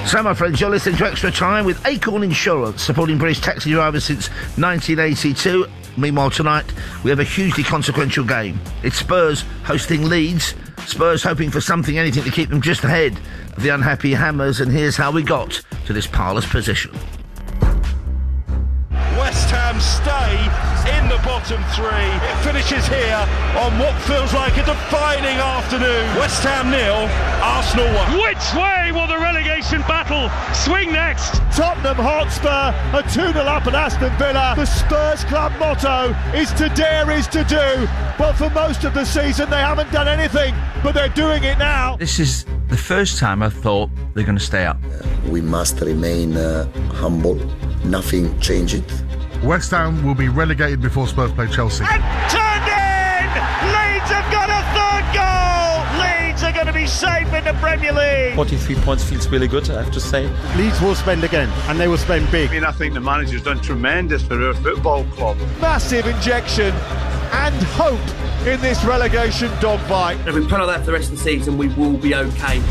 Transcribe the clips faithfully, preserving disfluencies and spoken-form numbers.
So, my friends, you're listening to Extra Time with Acorn Insurance, supporting British taxi drivers since nineteen eighty-two. Meanwhile, tonight, we have a hugely consequential game. It's Spurs hosting Leeds. Spurs hoping for something, anything to keep them just ahead of the unhappy Hammers, and here's how we got to this parlous position. West Ham stay in the bottom three. It finishes here on what feels like a defining afternoon. West Ham nil, Arsenal one. Which way will the relegation battle swing next? Tottenham Hotspur are two nil up at Aston Villa. The Spurs club motto is to dare is to do. But for most of the season, they haven't done anything, but they're doing it now. This is the first time I thought they're going to stay up. Uh, we must remain uh, humble. Nothing changes. West Ham will be relegated before Spurs play Chelsea. And turned in! Leeds have got a third goal! Leeds are going to be safe in the Premier League. forty-three points feels really good, I have to say. Leeds will spend again, and they will spend big. I mean, I think the manager's done tremendous for our football club. Massive injection and hope in this relegation dogfight. If we put on that for the rest of the season, we will be okay.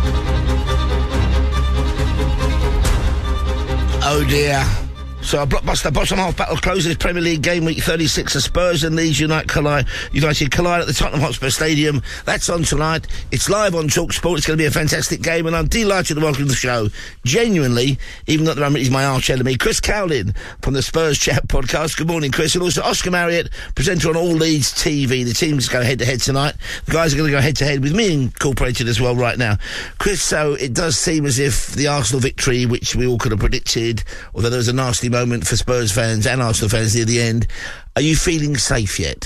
Oh dear. So a blockbuster bottom half battle closes Premier League game week thirty-six as Spurs and Leeds United collide, United collide at the Tottenham Hotspur Stadium. That's on tonight. It's live on TalkSport. It's going to be a fantastic game, and I'm delighted to welcome to the show, genuinely, even though at the moment he's my arch enemy, Chris Cowlin from the Spurs Chat podcast. Good morning, Chris. And also Oscar Marriott, presenter on All Leeds T V. The teams go head-to-head tonight. The guys are going to go head-to-head with me incorporated as well right now. Chris, so it does seem as if the Arsenal victory, which we all could have predicted, although there was a nasty moment for Spurs fans and Arsenal fans near the end. Are you feeling safe yet?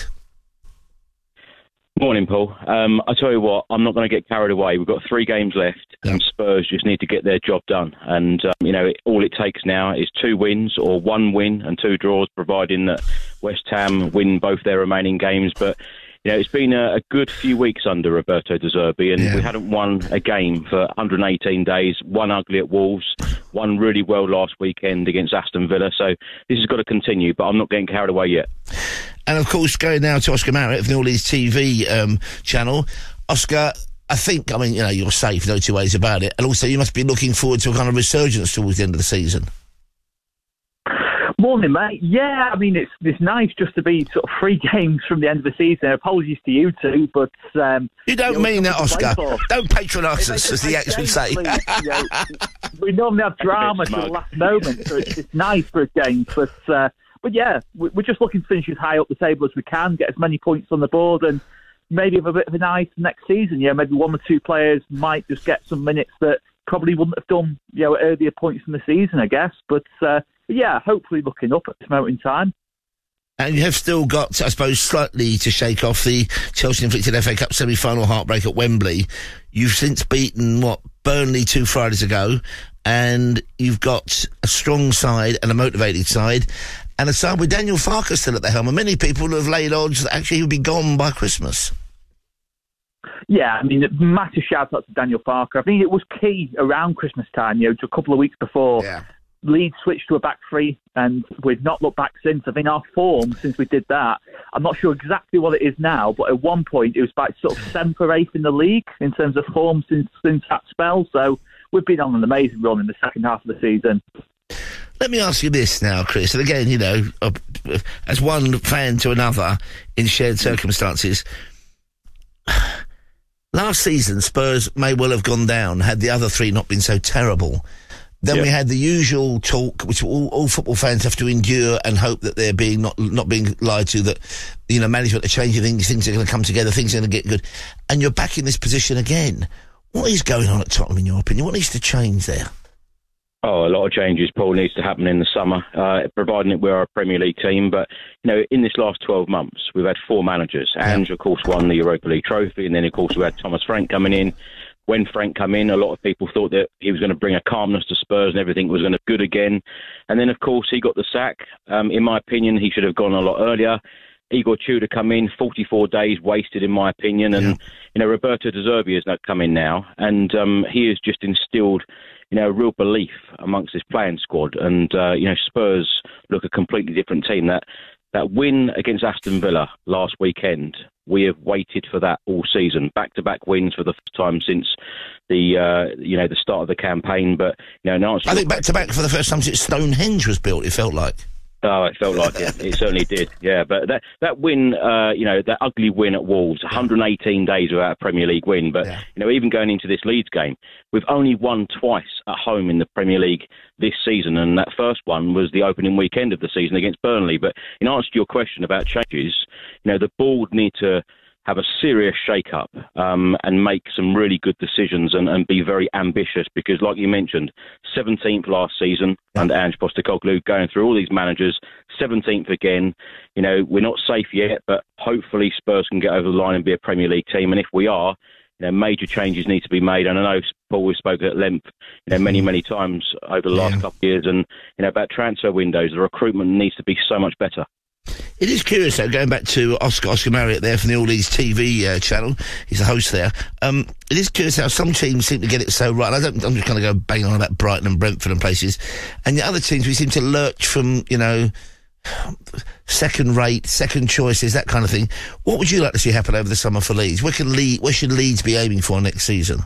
Morning, Paul. Um, I tell you what, I'm not going to get carried away. We've got three games left, yeah. and Spurs just need to get their job done. And um, you know, it, all it takes now is two wins or one win and two draws, providing that West Ham win both their remaining games. But you know, it's been a, a good few weeks under Roberto De Zerbi, and yeah. we hadn't won a game for one hundred eighteen days. One ugly at Wolves, one really well last weekend against Aston Villa. So this has got to continue, but I'm not getting carried away yet. And of course, going now to Oscar Marriott of the All Leeds T V um, channel. Oscar, I think, I mean, you know, you're safe, no two ways about it. And also, you must be looking forward to a kind of resurgence towards the end of the season. Morning, mate. Yeah, I mean, it's it's nice just to be sort of three games from the end of the season. Apologies to you two, but... Um, you don't you know, mean that, Oscar. Don't patronise us, as the Yanks would say. Please, you know, we normally have drama to the last moment, so it's, it's nice for a game. But, uh, but yeah, we're just looking to finish as high up the table as we can, get as many points on the board, and maybe have a bit of an eye for next season. Yeah, maybe one or two players might just get some minutes that probably wouldn't have done, you know, at earlier points in the season, I guess. But... Uh, yeah, hopefully looking up at this moment in time. And you have still got, I suppose, slightly to shake off the Chelsea-inflicted F A Cup semi-final heartbreak at Wembley. You've since beaten, what, Burnley two Fridays ago, and you've got a strong side and a motivated side, and a side with Daniel Farke still at the helm. And many people have laid odds that actually he'll be gone by Christmas. Yeah, I mean, massive shout-out to Daniel Farke. I think it was key around Christmas time, you know, a couple of weeks before. Yeah. Leeds switched to a back three, and we've not looked back since. I think our form since we did that, I'm not sure exactly what it is now, but at one point it was about sort of seventh or eighth in the league in terms of form since since that spell. So we've been on an amazing run in the second half of the season. Let me ask you this now, Chris, and again, you know, uh, as one fan to another in shared circumstances. Last season, Spurs may well have gone down had the other three not been so terrible. Then yeah. we had the usual talk, which all, all football fans have to endure and hope that they're being not not being lied to, that, you know, management are changing things, things are going to come together, things are going to get good. And you're back in this position again. What is going on at Tottenham, in your opinion? What needs to change there? Oh, a lot of changes, Paul, needs to happen in the summer, uh, providing that we're a Premier League team. But, you know, in this last twelve months, we've had four managers. Yeah. Ange, of course, won the Europa League trophy, and then, of course, we had Thomas Frank coming in. When Frank came in, a lot of people thought that he was going to bring a calmness to Spurs and everything was going to be good again. And then, of course, he got the sack. Um, in my opinion, he should have gone a lot earlier. Igor Tudor come in, forty-four days wasted, in my opinion. And, yeah. you know, Roberto De Zerbi has not come in now. And um, he has just instilled, you know, real belief amongst his playing squad. And, uh, you know, Spurs look a completely different team. That that win against Aston Villa last weekend, we have waited for that all season. Back-to-back wins for the first time since the uh, you know the start of the campaign. But you know, no, I think back-to-back for the first time since Stonehenge was built. It felt like. Oh, it felt like it. It certainly did. Yeah, but that that win, uh, you know, that ugly win at Wolves, one hundred eighteen days without a Premier League win. But yeah. you know, even going into this Leeds game, we've only won twice at home in the Premier League this season, and that first one was the opening weekend of the season against Burnley. But in answer to your question about changes, you know, the board need to have a serious shake-up um, and make some really good decisions and, and be very ambitious because, like you mentioned, seventeenth last season under Ange Postecoglou, going through all these managers, seventeenth again. You know, we're not safe yet, but hopefully Spurs can get over the line and be a Premier League team. And if we are, you know, major changes need to be made. And I know, Paul, we've spoken at length, you know, many, many times over the last yeah. couple of years, and, you know, about transfer windows. The recruitment needs to be so much better. It is curious, though, going back to Oscar, Oscar Marriott there from the All These T V uh, channel. He's the host there. Um, it is curious how some teams seem to get it so right. I don't, I'm just going to go bang on about Brighton and Brentford and places. And the other teams, we seem to lurch from, you know, second rate, second choices, that kind of thing. What would you like to see happen over the summer for Leeds? Where, can Leeds, where should Leeds be aiming for next season?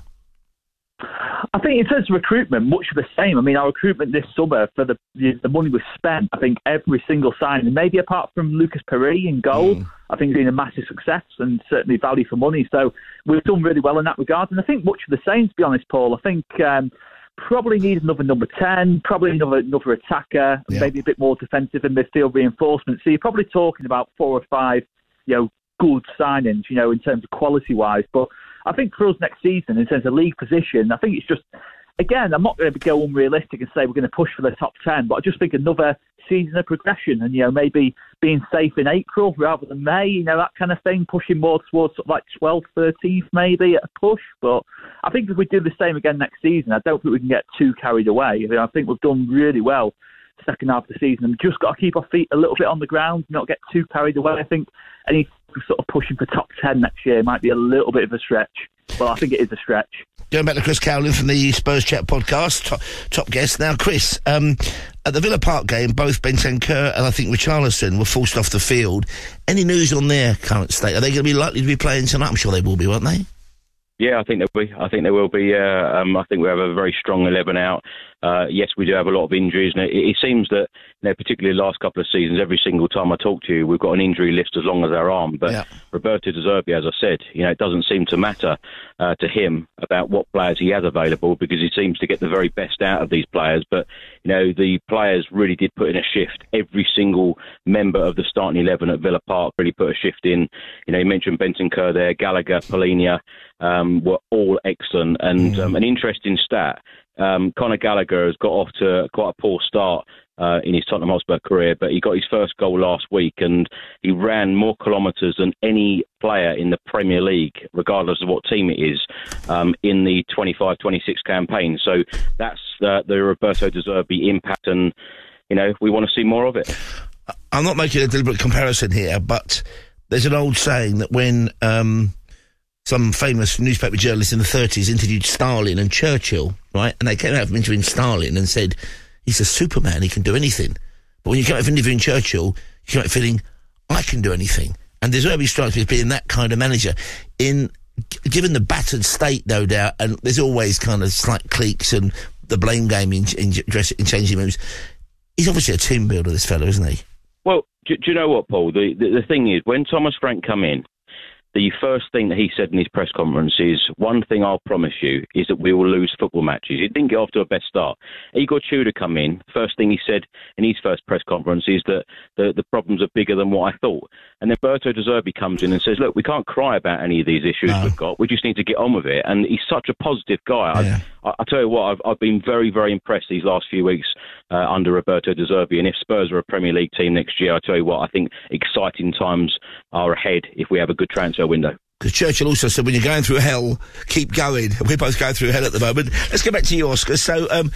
I think in terms of recruitment, much of the same. I mean, our recruitment this summer for the the money we've spent, I think every single signing, maybe apart from Lucas Perry in goal, mm. I think it's been a massive success and certainly value for money. So we've done really well in that regard. And I think much of the same, to be honest, Paul. I think um, probably need another number ten, probably another another attacker, yeah. maybe a bit more defensive and midfield reinforcement. So you're probably talking about four or five, you know, good signings, you know, in terms of quality-wise. But I think for us next season, in terms of league position, I think it's just, again, I'm not going to go unrealistic and say we're going to push for the top ten, but I just think another season of progression and, you know, maybe being safe in April rather than May, you know, that kind of thing, pushing more towards sort of like twelfth, thirteenth maybe at a push. But I think if we do the same again next season, I don't think we can get too carried away. I mean, I think we've done really well second half of the season and just got to keep our feet a little bit on the ground, not get too carried away. I think any sort of pushing for top ten next year might be a little bit of a stretch. Well, I think it is a stretch. Going back to Chris Cowlin from the Spurs Chat podcast, top, top guest. Now, Chris, um, at the Villa Park game, both Bentancur and I think Richarlison were forced off the field. Any news on their current state? Are they going to be likely to be playing tonight? I'm sure they will be, won't they? Yeah, I think there will be. I think there will be. Uh, um, I think we have a very strong eleven out. Uh, yes, we do have a lot of injuries, and it, it seems that, you know, particularly the last couple of seasons, every single time I talk to you, we've got an injury list as long as our arm. But yeah. Roberto De Zerbi, as I said, you know, it doesn't seem to matter uh, to him about what players he has available because he seems to get the very best out of these players. But, you know, the players really did put in a shift. Every single member of the starting eleven at Villa Park really put a shift in. You know, you mentioned Bentancur there, Gallagher, Polinia, um, were all excellent. And mm. um, an interesting stat, Um, Conor Gallagher has got off to quite a poor start uh, in his Tottenham Hotspur career, but he got his first goal last week and he ran more kilometres than any player in the Premier League, regardless of what team it is, um, in the twenty-five twenty-six campaign. So that's uh, the Roberto De Zerbi impact and, you know, we want to see more of it. I'm not making a deliberate comparison here, but there's an old saying that when Um some famous newspaper journalists in the thirties interviewed Stalin and Churchill, right? And they came out from interviewing Stalin and said, he's a Superman, he can do anything. But when you come out from interviewing Churchill, you come out feeling, I can do anything. And De Zerbi strikes me as being that kind of manager. In given the battered state, no doubt, and there's always kind of slight cliques and the blame game in, in, dress, in changing rooms, he's obviously a team builder, this fellow, isn't he? Well, do, do you know what, Paul? The, the, the thing is, when Thomas Frank come in, the first thing that he said in his press conference is, one thing I'll promise you is that we will lose football matches. He didn't get off to a best start. Igor Tudor come in, first thing he said in his first press conference is that the, the problems are bigger than what I thought. And then Roberto De Zerbi comes in and says, look, we can't cry about any of these issues no. we've got. We just need to get on with it. And he's such a positive guy. Yeah. I, I, I tell you what, I've, I've been very, very impressed these last few weeks uh, under Roberto De Zerbi. And if Spurs are a Premier League team next year, I tell you what, I think exciting times are ahead if we have a good transfer window. Because Churchill also said, when you're going through hell, keep going. We're both going through hell at the moment. Let's get back to you, Oscar. So, um,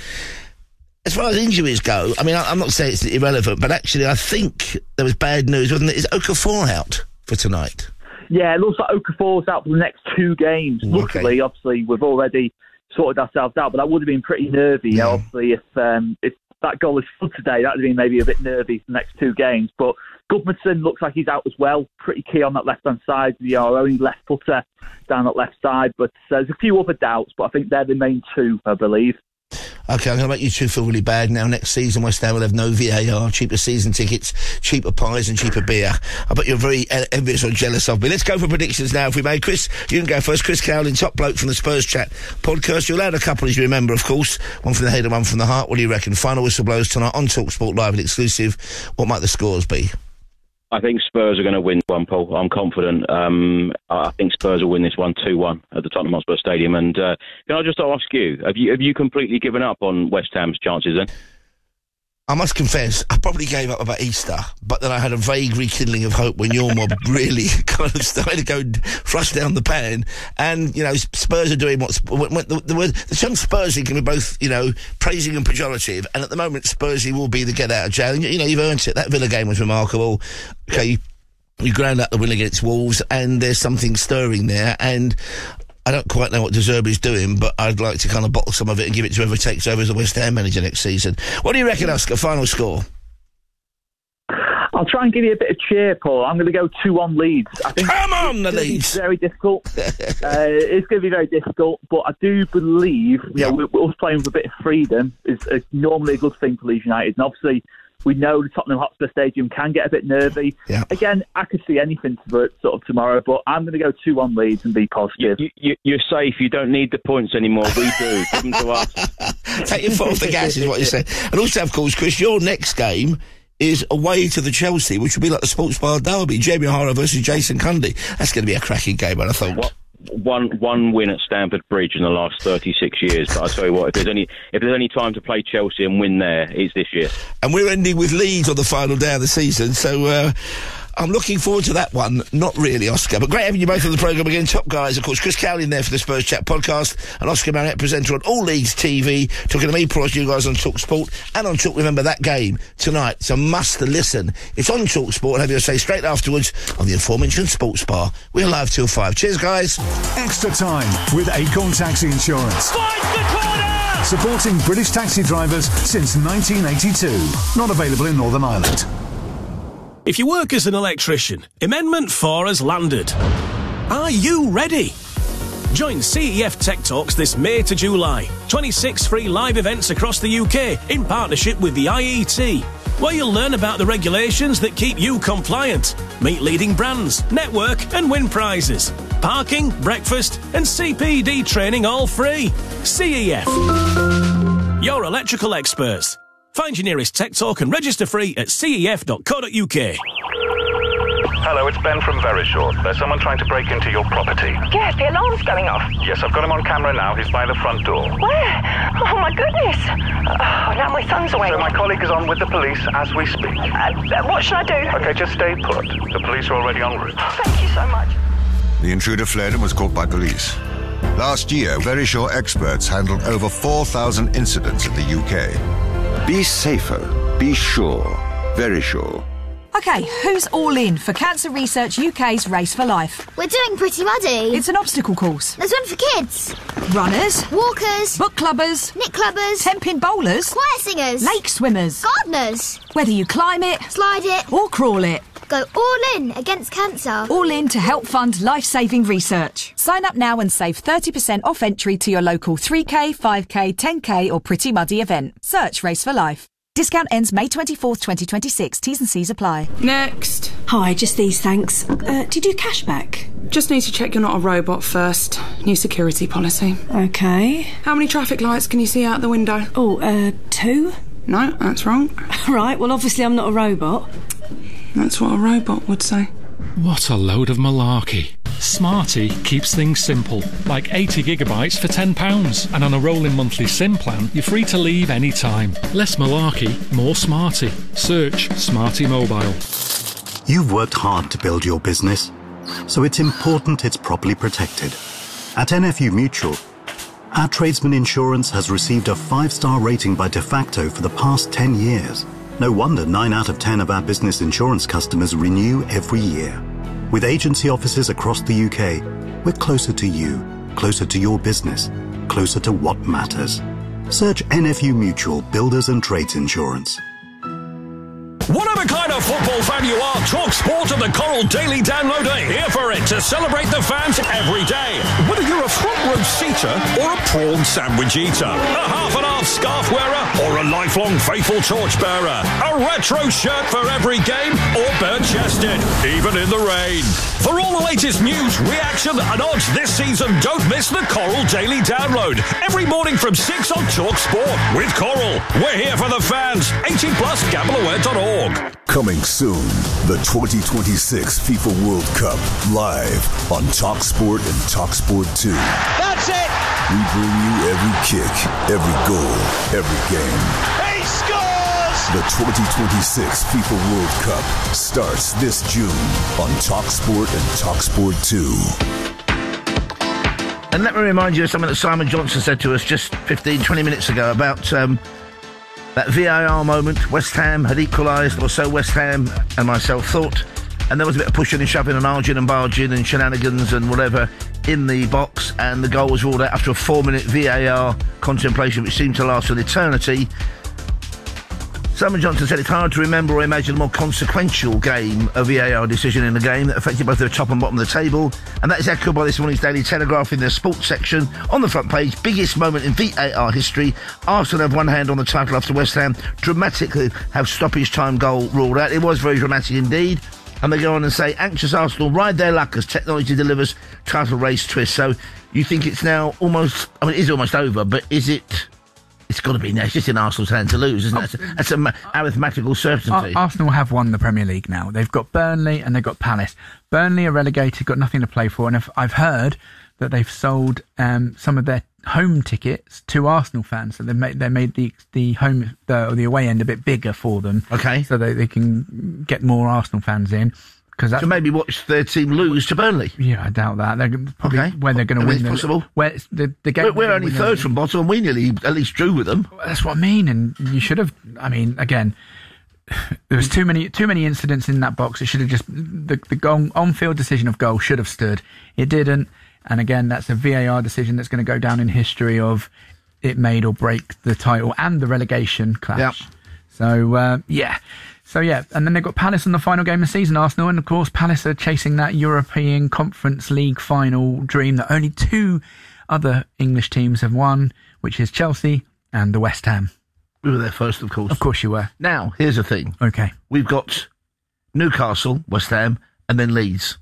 as far as injuries go, I mean, I, I'm not saying it's irrelevant, but actually I think there was bad news, wasn't it? Is Okafor out for tonight? Yeah, it looks like Okafor's out for the next two games. Okay. Luckily, obviously, we've already sorted ourselves out, but that would have been pretty nervy, yeah. obviously, if um, if that goal is for today, that would have been maybe a bit nervy for the next two games. But Gudmundsson looks like he's out as well. Pretty key on that left-hand side. You know, our only left footer down that left side. But uh, there's a few other doubts, but I think they're the main two, I believe. OK, I'm going to make you two feel really bad now. Next season, West Ham will have no V A R, cheaper season tickets, cheaper pies and cheaper beer. I bet you're very envious or jealous of me. Let's go for predictions now, if we may. Chris, you can go first. Chris Cowling, top bloke from the Spurs Chat podcast. You're allowed a couple, as you remember, of course. One from the head and one from the heart. What do you reckon? Final whistle blows tonight on TalkSport Live and exclusive. What might the scores be? I think Spurs are going to win one, Paul. I'm confident. Um, I think Spurs will win this one two one at the Tottenham Hotspur Stadium. And uh, can I just ask you, have you have you completely given up on West Ham's chances then? I must confess, I probably gave up about Easter, but then I had a vague rekindling of hope when your mob really kind of started to go flush down the pan. And, you know, Spurs are doing what's... When, when the, the word, the term Spursy can be both, you know, praising and pejorative. And at the moment, Spursy will be the get out of jail. And, you know, you've earned it. That Villa game was remarkable. Okay, you ground out the win against Wolves, and there's something stirring there. And I don't quite know what De Zerbi's doing, but I'd like to kind of bottle some of it and give it to whoever takes over as the West Ham manager next season. What do you reckon, Oscar? Final score? I'll try and give you a bit of cheer, Paul. I'm going to go two one Leeds. I think Come on, the Leeds! It's very difficult. uh, it's going to be very difficult, but I do believe, you know, we're, we're playing with a bit of freedom is, is normally a good thing for Leeds United. And obviously, we know the Tottenham Hotspur Stadium can get a bit nervy. Yeah. Again, I could see anything for it sort of tomorrow, but I'm going to go two one Leeds and be positive. You, you, you're safe. You don't need the points anymore. We do. Give them to us. Take your foot off the gas is what you say. And also, of course, Chris, your next game is away to the Chelsea, which will be like the Sports Bar Derby. Jamie O'Hara versus Jason Cundy. That's going to be a cracking game, I thought. What? One one win at Stamford Bridge in the last thirty-six years. But I tell you what, if there's any if there's any time to play Chelsea and win there, it's this year. And we're ending with Leeds on the final day of the season, so uh, I'm looking forward to that one. Not really, Oscar, but great having you both on the programme again. Top guys, of course. Chris Cowling there for the Spurs Chat podcast, and Oscar Marriott, presenter on All Leagues T V, talking to me, plus you guys on Talk Sport and on Talk. Remember that game tonight. It's a must to listen. It's on Talk Sport, and have you say straight afterwards on the aforementioned Sports Bar. We're live till five. Cheers, guys. Extra time with Acorn Taxi Insurance. Find the corner! Supporting British taxi drivers since nineteen eighty-two. Not available in Northern Ireland. If you work as an electrician, Amendment four has landed. Are you ready? Join C E F Tech Talks this May to July. twenty-six free live events across the U K in partnership with the I E T, where you'll learn about the regulations that keep you compliant, meet leading brands, network and win prizes. Parking, breakfast and C P D training all free. C E F. Your electrical experts. Find your nearest Tech Talk and register free at c e f dot co dot u k. Hello, it's Ben from Verisure. There's someone trying to break into your property. Yes, the alarm's going off. Yes, I've got him on camera now. He's by the front door. Where? Oh, my goodness. Oh, now my son's away. So my colleague is on with the police as we speak. Uh, what should I do? Okay, just stay put. The police are already en route. Thank you so much. The intruder fled and was caught by police. Last year, Verisure experts handled over four thousand incidents in the U K. Be safer. Be sure. Verisure. OK, who's all in for Cancer Research U K's Race for Life? We're doing Pretty Muddy. It's an obstacle course. There's one for kids. Runners. Walkers. Book clubbers. Nick clubbers. Ten-pin bowlers. Choir singers. Lake swimmers. Gardeners. Whether you climb it, slide it, or crawl it. Go all in against cancer. All in to help fund life-saving research. Sign up now and save thirty percent off entry to your local three K, five K, ten K or Pretty Muddy event. Search Race for Life. Discount ends May twenty-fourth, twenty twenty-six. T's and C's apply. Next. Hi, just these, thanks. Uh, do you do cashback? Just need to check you're not a robot first. New security policy. OK. How many traffic lights can you see out the window? Oh, uh, two? No, that's wrong. Right, well, obviously I'm not a robot. That's what a robot would say. What a load of malarkey. Smarty keeps things simple, like eighty gigabytes for ten pounds. And on a rolling monthly SIM plan, you're free to leave any time. Less malarkey, more smarty. Search Smarty Mobile. You've worked hard to build your business, so it's important it's properly protected. At N F U Mutual, our tradesman insurance has received a five-star rating by De Facto for the past ten years. No wonder nine out of ten of our business insurance customers renew every year. With agency offices across the U K, we're closer to you, closer to your business, closer to what matters. Search N F U Mutual Builders and Trades Insurance. Whatever kind of football fan you are, Talk Sport and the Coral Daily Download are here for it to celebrate the fans every day. Whether you're a front row seater or a prawn sandwich eater, a half and half scarf wearer or a lifelong faithful torchbearer, a retro shirt for every game or bare-chested, even in the rain. For all the latest news, reaction and odds this season, don't miss the Coral Daily Download every morning from six on Talk Sport. With Coral, we're here for the fans. eighteen plus, gamble aware dot org. Coming soon, the twenty twenty-six FIFA World Cup, live on TalkSport and TalkSport two. That's it! We bring you every kick, every goal, every game. He scores! The twenty twenty-six FIFA World Cup starts this June on TalkSport and TalkSport two. And let me remind you of something that Simon Johnson said to us just fifteen, twenty minutes ago about um, that V A R moment. West Ham had equalised, or so West Ham and myself thought, and there was a bit of pushing and shoving and arging and barging and shenanigans and whatever in the box, and the goal was ruled out after a four-minute V A R contemplation which seemed to last an eternity. Simon Johnson said it's hard to remember or imagine a more consequential game, a V A R decision in the game that affected both the top and bottom of the table, and that is echoed by this morning's Daily Telegraph in their sports section. On the front page, biggest moment in V A R history. Arsenal have one hand on the title after West Ham dramatically have stoppage time goal ruled out. It was very dramatic indeed. And they go on and say, anxious Arsenal ride their luck as technology delivers title race twist. So you think it's now almost, I mean, it is almost over, but is it... It's got to be now. It's just in Arsenal's hand to lose, isn't it? That's, that's an arithmetical certainty. Ar- Arsenal have won the Premier League now. They've got Burnley and they've got Palace. Burnley are relegated, got nothing to play for, and if, I've heard that they've sold um, some of their home tickets to Arsenal fans. So they've made they made the the home the, or the away end a bit bigger for them. Okay, so they they can get more Arsenal fans in. That's, so maybe watch their team lose to Burnley. Yeah, I doubt that. They're probably okay. Where they're going to win. It's possible. Where it's the, the game. We're, we're only third from bottom, and we nearly at least drew with them. That's what I mean. And you should have. I mean, again, there was too many too many incidents in that box. It should have just the the goal, on-field decision of goal should have stood. It didn't. And again, that's a V A R decision that's going to go down in history of it made or break the title and the relegation clash. Yep. So uh, yeah. So, yeah, and then they've got Palace in the final game of the season, Arsenal, and, of course, Palace are chasing that European Conference League final dream that only two other English teams have won, which is Chelsea and the West Ham. We were there first, of course. Of course you were. Now, here's the thing. Okay. We've got Newcastle, West Ham, and then Leeds.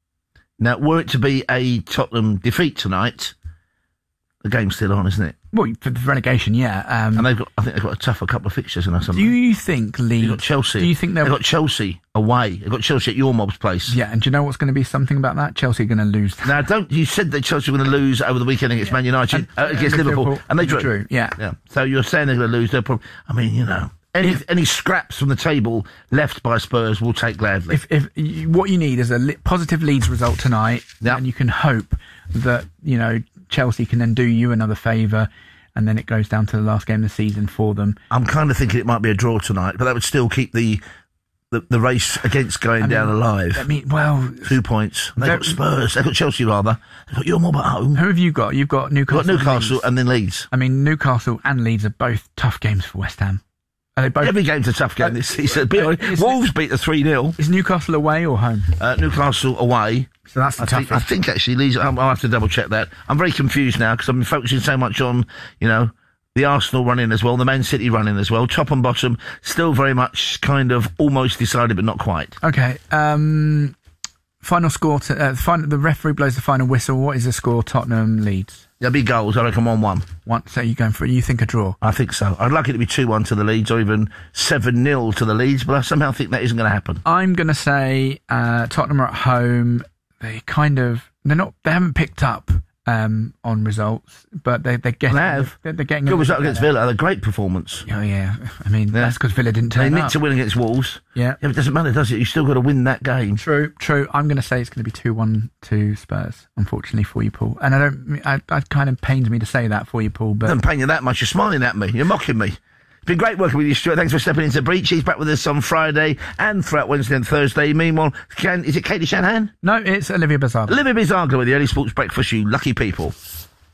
Now, were it to be a Tottenham defeat tonight, the game's still on, isn't it? Well, for the relegation, yeah. Um, and they've got, I think they've got a tougher couple of fixtures than us. Do you think Leeds... They've got Chelsea. Do you think they've got Chelsea away? They've got Chelsea at your mob's place. Yeah, and do you know what's going to be something about that? Chelsea are going to lose. Now, don't... You said that Chelsea were going to lose over the weekend against yeah. Man United, and, uh, against and Liverpool, Liverpool, and they drew. drew. Yeah. yeah. So you're saying they're going to lose. They're probably... I mean, you know... Any if, any scraps from the table left by Spurs will take gladly. If, if you, what you need is a li- positive Leeds result tonight, yep. and you can hope that, you know, Chelsea can then do you another favour, and then it goes down to the last game of the season for them. I'm kind of thinking it might be a draw tonight, but that would still keep the the, the race against going I mean, down alive. I mean, well... Two points. They've got Spurs. They've got Chelsea, rather. They've got your mob at home. Who have you got? You've got Newcastle. You've got Newcastle and, and then Leeds. I mean, Newcastle and Leeds are both tough games for West Ham. Are they both... Every game's a tough game uh, this season. Uh, Wolves beat the three nil. Is Newcastle away or home? Uh, Newcastle away. So that's the I tough think, I think actually Leeds... I'll, I'll have to double check that. I'm very confused now because I've been focusing so much on, you know, the Arsenal running as well, the Man City running as well. Top and bottom, still very much kind of almost decided, but not quite. Okay. Um, final score. To, uh, final, the referee blows the final whistle. What is the score? Tottenham Leeds. There'll be goals. I reckon one one. One. So you're going for it? You think a draw? I think so. I'd like it to be two one to the Leeds, or even seven nil to the Leeds, but I somehow think that isn't going to happen. I'm going to say uh, Tottenham are at home. They kind of they're not. They haven't picked up um, on results, but they they're getting. They have. They're, they're getting good result against Villa. A great performance. Oh yeah. I mean yeah. that's because Villa didn't turn They up. nicked to win against Wolves. Yeah. Yeah, but it doesn't matter, does it? You still got to win that game. True. True. I'm going to say it's going to be two one to Spurs. Unfortunately for you, Paul. And I don't. I, I kind of pains me to say that for you, Paul. But it doesn't pain you that much. You're smiling at me. You're mocking me. It's been great working with you, Stuart. Thanks for stepping into Breach. He's back with us on Friday and throughout Wednesday and Thursday. Meanwhile, can, is it Katie Shanahan? No, it's Olivia Bizarre. Olivia Bizarre with the Early Sports Breakfast, you lucky people.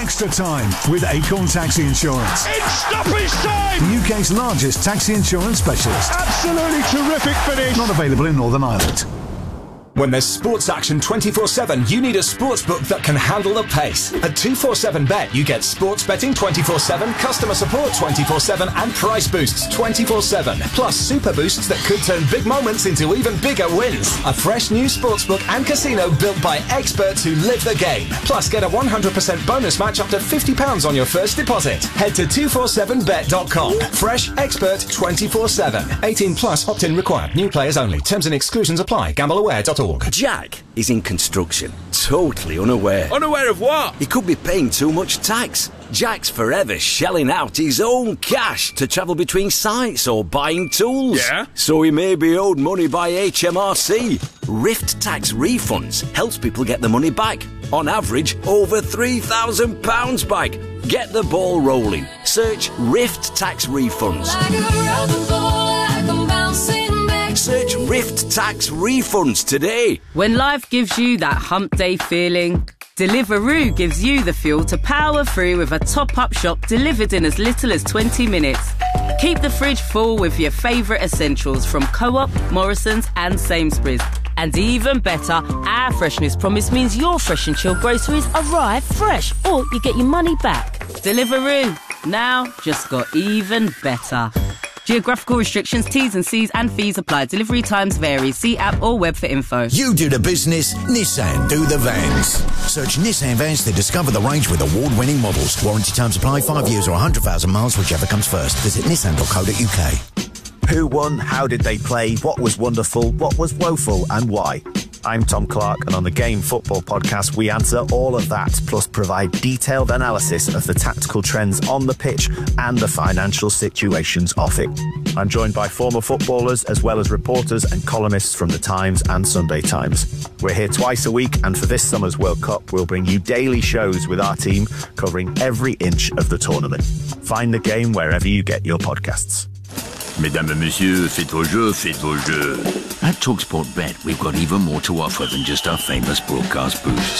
extra time with Acorn Taxi Insurance. It's stoppage time! The U K's largest taxi insurance specialist. Absolutely terrific finish. Not available in Northern Ireland. When there's sports action twenty-four seven, you need a sportsbook that can handle the pace. At two forty-seven bet, you get sports betting twenty-four seven, customer support twenty-four seven, and price boosts twenty-four seven. Plus super boosts that could turn big moments into even bigger wins. A fresh new sportsbook and casino built by experts who live the game. Plus, get a one hundred percent bonus match up to fifty pounds on your first deposit. Head to two forty-seven bet dot com. Fresh, expert, twenty-four seven. eighteen plus, opt-in required. New players only. Terms and exclusions apply. gamble aware dot org. Jack is in construction, totally unaware. Unaware of what? He could be paying too much tax. Jack's forever shelling out his own cash to travel between sites or buying tools. Yeah? So he may be owed money by H M R C. Rift Tax Refunds helps people get the money back. On average, over three thousand pounds back. Get the ball rolling. Search Rift Tax Refunds. Like a rubber ball, like I'm bouncing back. Search Rift Tax Refunds today. When life gives you that hump day feeling, Deliveroo gives you the fuel to power through with a top-up shop delivered in as little as twenty minutes. Keep the fridge full with your favourite essentials from Co-op, Morrison's and Sainsbury's. And even better, our freshness promise means your fresh and chilled groceries arrive fresh, or you get your money back. Deliveroo, now just got even better. Geographical restrictions, T's and C's and fees apply. Delivery times vary. See app or web for info. You do the business, Nissan do the vans. Search Nissan Vans to discover the range with award-winning models. Warranty terms apply, five years or one hundred thousand miles, whichever comes first. Visit nissan dot co dot u k. Who won? How did they play? What was wonderful? What was woeful? And why? I'm Tom Clark, and on the Game Football Podcast, we answer all of that, plus provide detailed analysis of the tactical trends on the pitch and the financial situations off it. I'm joined by former footballers, as well as reporters and columnists from The Times and Sunday Times. We're here twice a week, and for this summer's World Cup, we'll bring you daily shows with our team covering every inch of the tournament. Find The Game wherever you get your podcasts. Mesdames et messieurs, faites vos jeux, faites vos jeux. At TalkSport Bet, we've got even more to offer than just our famous broadcast booths.